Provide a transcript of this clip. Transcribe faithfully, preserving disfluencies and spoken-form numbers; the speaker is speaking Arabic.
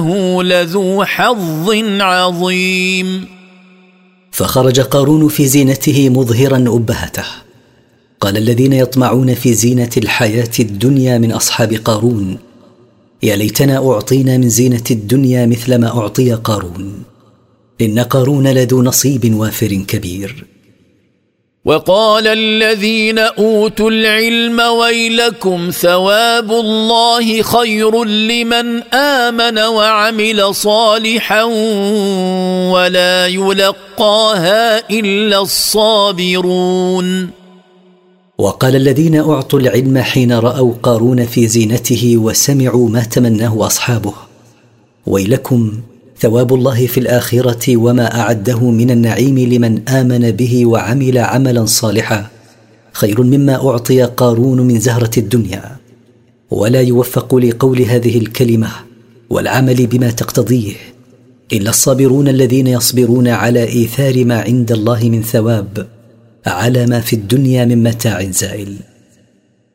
هو لذو حظ عظيم. فخرج قارون في زينته مظهرا أبهته. قال الذين يطمعون في زينة الحياة الدنيا من أصحاب قارون: يا ليتنا أعطينا من زينة الدنيا مثل ما أعطي قارون، إن قارون لذو نصيب وافر كبير. وقال الذين أوتوا العلم ويلكم ثواب الله خير لمن آمن وعمل صالحا ولا يلقاها إلا الصابرون. وقال الذين أعطوا العلم حين رأوا قارون في زينته وسمعوا ما تمناه أصحابه: ويلكم ثواب الله في الآخرة وما أعده من النعيم لمن آمن به وعمل عملا صالحا خير مما أعطي قارون من زهرة الدنيا. ولا يوفق لقول هذه الكلمة والعمل بما تقتضيه إلا الصابرون الذين يصبرون على إيثار ما عند الله من ثواب على ما في الدنيا من متاع زائل.